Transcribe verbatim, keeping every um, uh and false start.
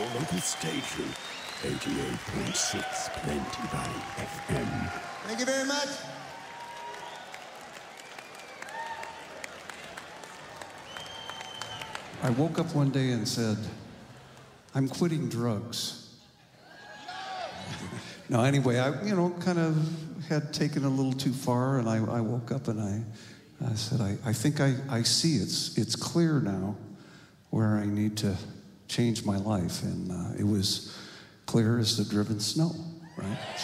your local station, eighty-eight point six Plenty Valley F M. Thank you very much. I woke up one day and said, I'm quitting drugs. No, anyway, I, you know, kind of had taken a little too far, and I, I woke up and I, I said, I, I think I, I see it's, it's clear now where I need to change my life. And uh, it was clear as the driven snow, right?